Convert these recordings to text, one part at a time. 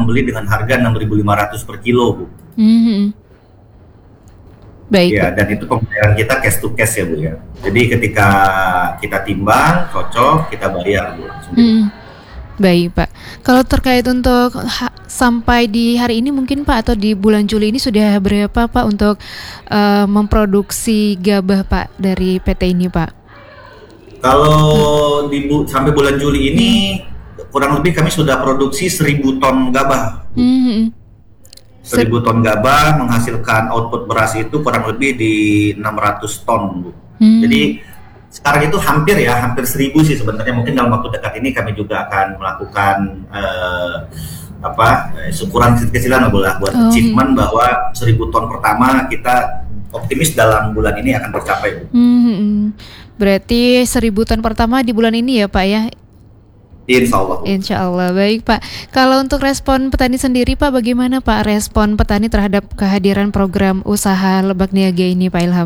membeli dengan harga 6.500 per kilo, Bu. Baik. Ya, dan itu pembayaran kita cash to cash ya, Bu ya. Jadi ketika kita timbang, cocok, kita bayar, Bu. Baik, Pak. Kalau terkait untuk sampai di hari ini mungkin Pak, atau di bulan Juli ini sudah berapa Pak untuk memproduksi gabah Pak dari PT ini Pak? Kalau sampai bulan Juli ini kurang lebih kami sudah produksi 1.000 ton gabah. 1.000 ton gabah menghasilkan output beras itu kurang lebih di 600 ton, Bu. Jadi sekarang itu hampir 1.000 sih sebenarnya. Mungkin dalam waktu dekat ini kami juga akan melakukan syukuran kecil-kecilan buat achievement bahwa 1.000 ton pertama kita optimis dalam bulan ini akan tercapai. Berarti 1.000 ton pertama di bulan ini ya Pak ya? Insya Allah. Insya Allah. Baik Pak. Kalau untuk respon petani sendiri Pak, bagaimana Pak respon petani terhadap kehadiran program usaha Lebak Niaga ini Pak Ilham?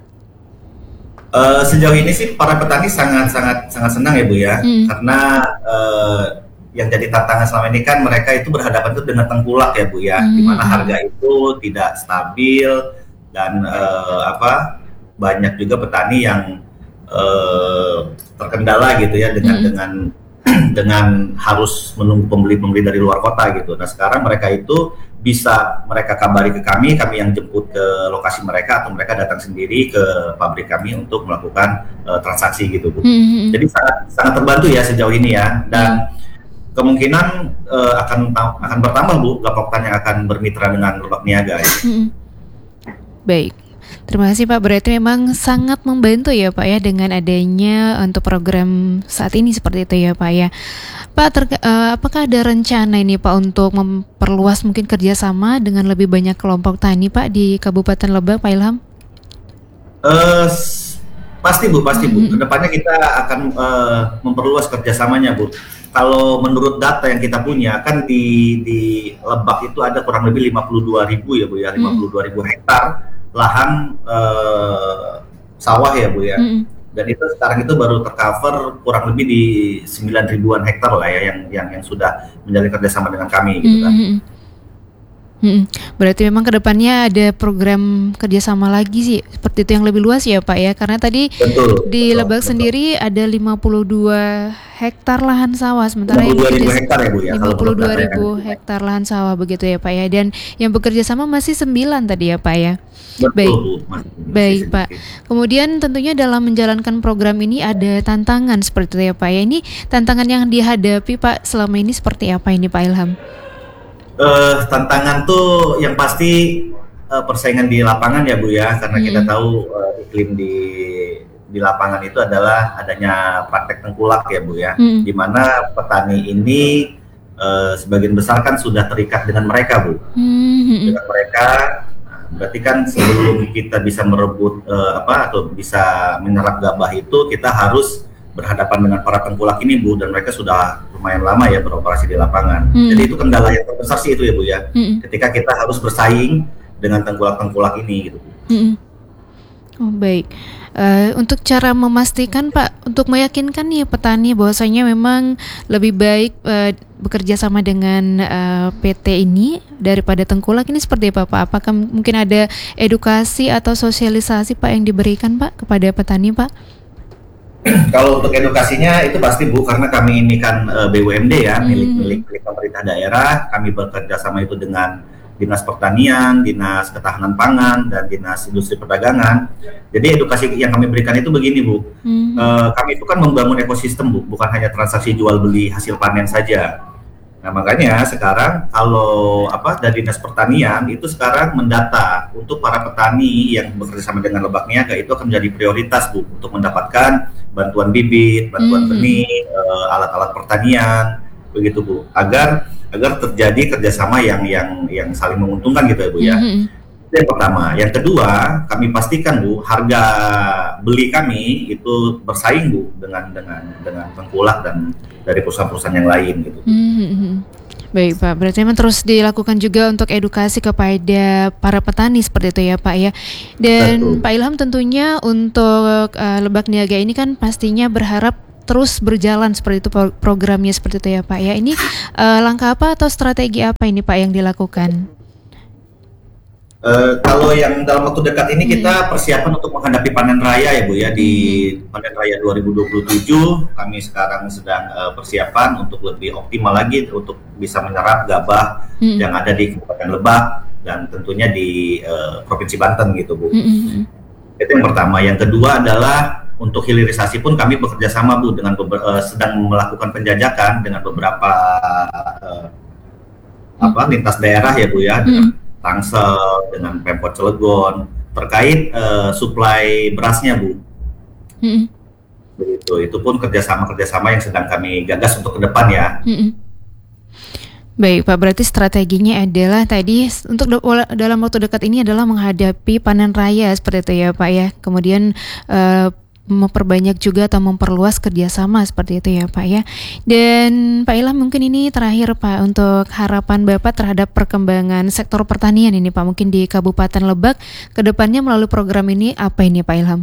Sejauh ini sih para petani sangat senang ya Bu ya, karena yang jadi tantangan selama ini kan mereka itu berhadapan itu dengan tengkulak ya Bu ya, di mana harga itu tidak stabil dan banyak juga petani yang terkendala gitu ya dengan harus menunggu pembeli dari luar kota gitu. Nah sekarang mereka itu bisa mereka kabari ke kami yang jemput ke lokasi mereka atau mereka datang sendiri ke pabrik kami untuk melakukan transaksi gitu Bu. Jadi sangat terbantu ya sejauh ini ya, dan kemungkinan akan bertambah Bu gapoktan yang akan bermitra dengan Lebak Niaga. Baik. Terima kasih Pak, berarti memang sangat membantu ya Pak ya dengan adanya untuk program saat ini seperti itu ya Pak ya. Pak, apakah ada rencana ini Pak untuk memperluas mungkin kerjasama dengan lebih banyak kelompok tani Pak di Kabupaten Lebak Pak Ilham? Pasti Bu. Kedepannya kita akan memperluas kerjasamanya Bu. Kalau menurut data yang kita punya kan di Lebak itu ada kurang lebih 52.000 ya Bu ya, 52.000 hektar lahan sawah ya Bu ya. Dan itu sekarang itu baru tercover kurang lebih di 9.000-an hektar lah ya yang sudah menjalin kerjasama dengan kami gitu kan. Berarti memang kedepannya ada program kerjasama lagi sih seperti itu yang lebih luas ya Pak ya, karena tadi di Lebak sendiri ada 52 hektar lahan sawah, sementara 52.000 hektar ya Bu ya, 52.000 hektar lahan sawah begitu ya Pak ya, dan yang bekerja sama masih 9 tadi ya Pak ya. Betul, Baik Pak. Kemudian tentunya dalam menjalankan program ini ada tantangan seperti itu ya Pak ya. Ini tantangan yang dihadapi Pak selama ini seperti apa ini Pak Ilham? Tantangan tuh yang pasti persaingan di lapangan ya Bu ya, karena kita tahu iklim di lapangan itu adalah adanya praktek tengkulak ya Bu ya, di mana petani ini sebagian besar kan sudah terikat dengan mereka Bu, dengan mereka. Berarti kan sebelum kita bisa merebut atau bisa menyerap gabah itu kita harus berhadapan dengan para tengkulak ini Bu, dan mereka sudah lumayan lama ya beroperasi di lapangan. Jadi itu kendala yang terbesar sih itu ya Bu ya, ketika kita harus bersaing dengan tengkulak-tengkulak ini gitu Bu. Oh baik. Untuk cara memastikan Pak, untuk meyakinkan nih petani bahwasanya memang lebih baik bekerja sama dengan PT ini daripada tengkulak, ini seperti apa Pak? Apakah mungkin ada edukasi atau sosialisasi Pak yang diberikan Pak kepada petani Pak? Kalau untuk edukasinya itu pasti Bu, karena kami ini kan BUMD ya, milik pemerintah daerah. Kami bekerja sama itu dengan Dinas Pertanian, Dinas Ketahanan Pangan, dan Dinas Industri Perdagangan. Jadi edukasi yang kami berikan itu begini Bu, kami itu kan membangun ekosistem Bu, bukan hanya transaksi jual beli hasil panen saja. Nah makanya sekarang kalau dari Dinas Pertanian itu sekarang mendata untuk para petani yang bekerja sama dengan Lebak Niaga itu akan menjadi prioritas Bu untuk mendapatkan bantuan bibit, bantuan benih, alat-alat pertanian, begitu Bu, agar terjadi kerjasama yang saling menguntungkan gitu ya Bu ya. Itu yang pertama. Yang kedua, kami pastikan Bu harga beli kami itu bersaing Bu dengan tengkulak dan dari perusahaan-perusahaan yang lain gitu. Baik Pak, berarti memang terus dilakukan juga untuk edukasi kepada para petani seperti itu ya Pak ya. Dan Betul. Pak Ilham tentunya untuk Lebak Niaga ini kan pastinya berharap terus berjalan seperti itu programnya seperti itu ya Pak ya. Ini langkah apa atau strategi apa ini Pak yang dilakukan? Kalau yang dalam waktu dekat ini kita persiapan untuk menghadapi panen raya ya Bu ya, di panen raya 2027 kami sekarang sedang persiapan untuk lebih optimal lagi untuk bisa menyerap gabah yang ada di Kabupaten Lebak dan tentunya di Provinsi Banten gitu Bu. Itu yang pertama. Yang kedua adalah untuk hilirisasi pun kami bekerja sama Bu dengan sedang melakukan penjajakan dengan beberapa lintas daerah ya Bu ya, dengan Tangsel, dengan Pemkot Cilegon terkait suplai berasnya Bu. Begitu. Itu pun kerjasama yang sedang kami gagas untuk ke depan ya. Baik Pak, berarti strateginya adalah tadi untuk dalam waktu dekat ini adalah menghadapi panen raya seperti itu ya Pak ya. Kemudian memperbanyak juga atau memperluas kerjasama seperti itu ya Pak ya. Dan Pak Ilham, mungkin ini terakhir Pak, untuk harapan Bapak terhadap perkembangan sektor pertanian ini Pak, mungkin di Kabupaten Lebak ke depannya melalui program ini apa ini Pak Ilham?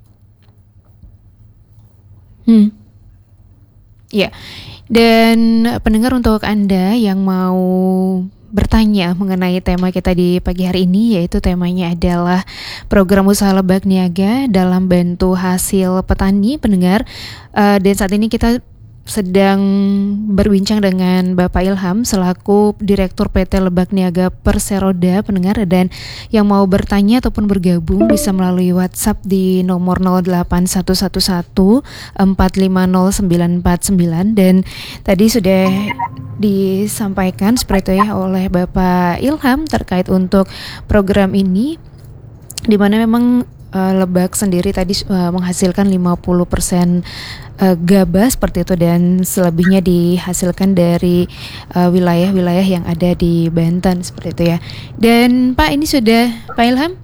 Ya, dan pendengar, untuk Anda yang mau bertanya mengenai tema kita di pagi hari ini, yaitu temanya adalah program usaha Lebak Niaga dalam bantu hasil petani, pendengar. Dan saat ini kita sedang berbincang dengan Bapak Ilham selaku Direktur PT Lebak Niaga Perseroda, pendengar. Dan yang mau bertanya ataupun bergabung bisa melalui WhatsApp di nomor 08111 450 949. Dan tadi sudah disampaikan seperti itu ya oleh Bapak Ilham terkait untuk program ini, di mana memang Lebak sendiri tadi menghasilkan 50% gabah seperti itu, dan selebihnya dihasilkan dari wilayah-wilayah yang ada di Banten seperti itu ya. Dan Pak, ini sudah Pak Ilham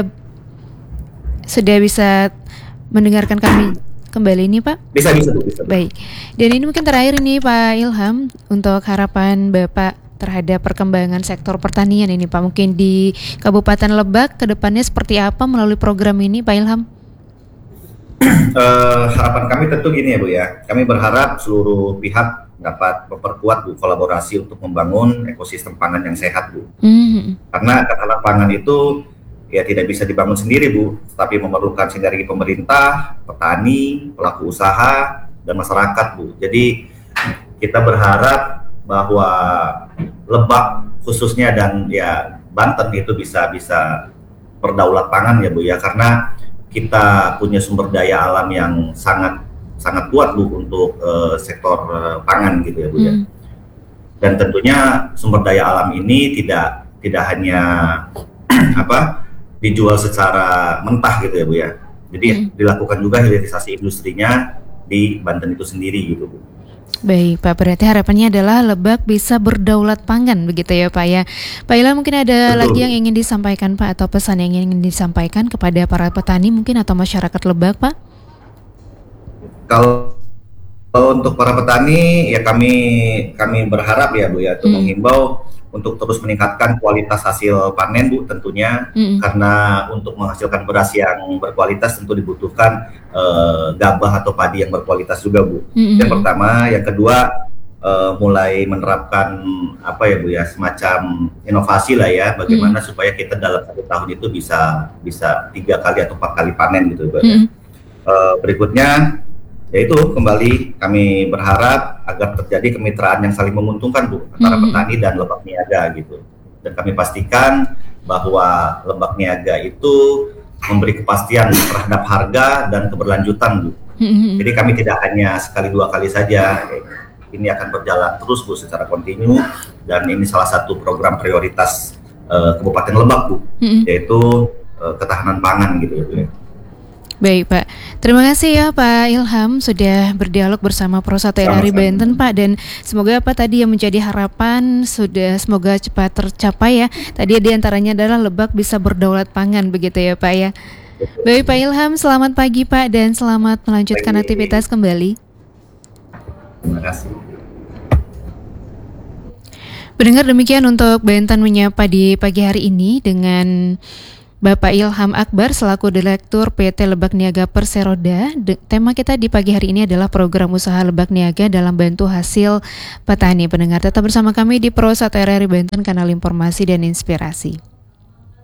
sudah bisa mendengarkan kami kembali ini Pak? Bisa. Baik. Dan ini mungkin terakhir ini Pak Ilham, untuk harapan Bapak terhadap perkembangan sektor pertanian ini Pak, mungkin di Kabupaten Lebak ke depannya seperti apa melalui program ini Pak Ilham? Harapan kami tentu gini ya Bu ya, kami berharap seluruh pihak dapat memperkuat Bu kolaborasi untuk membangun ekosistem pangan yang sehat Bu. Karena ketahanan pangan itu ya tidak bisa dibangun sendiri Bu, tapi memerlukan sinergi pemerintah, petani, pelaku usaha, dan masyarakat Bu. Jadi kita berharap bahwa Lebak khususnya dan ya Banten itu bisa berdaulat pangan ya Bu ya, karena kita punya sumber daya alam yang sangat kuat Bu untuk sektor pangan gitu ya Bu ya. Dan tentunya sumber daya alam ini tidak hanya dijual secara mentah gitu ya Bu ya. Jadi dilakukan juga hilirisasi industrinya di Banten itu sendiri gitu Bu. Baik Pak, berarti harapannya adalah Lebak bisa berdaulat pangan begitu ya Pak ya. Pak Ilham, mungkin ada lagi yang ingin disampaikan Pak, atau pesan yang ingin disampaikan kepada para petani mungkin atau masyarakat Lebak Pak? Kalau untuk para petani ya kami berharap ya Bu ya, untuk menghimbau untuk terus meningkatkan kualitas hasil panen Bu tentunya, karena untuk menghasilkan beras yang berkualitas tentu dibutuhkan gabah atau padi yang berkualitas juga Bu. Yang pertama, yang kedua mulai menerapkan ya Bu ya, semacam inovasi lah ya, bagaimana supaya kita dalam 1 tahun itu bisa 3 kali atau 4 kali panen gitu Bu. Berikutnya yaitu kembali kami berharap agar terjadi kemitraan yang saling menguntungkan Bu antara petani dan Lebak Niaga gitu. Dan kami pastikan bahwa Lebak Niaga itu memberi kepastian terhadap harga dan keberlanjutan Bu. Jadi kami tidak hanya sekali 2 kali saja, ini akan berjalan terus Bu secara kontinu, dan ini salah satu program prioritas Kabupaten Lebak Bu, yaitu ketahanan pangan gitu ya Bu. Baik Pak, terima kasih ya Pak Ilham sudah berdialog bersama Pro 1 RRI Banten Pak, dan semoga apa tadi yang menjadi harapan semoga cepat tercapai ya. Tadi diantaranya adalah Lebak bisa berdaulat pangan begitu ya Pak ya. Baik Pak Ilham, selamat pagi Pak, dan selamat melanjutkan aktivitas kembali. Terima kasih. Pendengar, demikian untuk Banten Menyapa di pagi hari ini dengan Bapak Ilham Akbar selaku Direktur PT Lebak Niaga Perseroda. Tema kita di pagi hari ini adalah program usaha Lebak Niaga dalam bantu hasil petani. Pendengar tetap bersama kami di Pro 1 RRI Banten, kanal informasi dan inspirasi.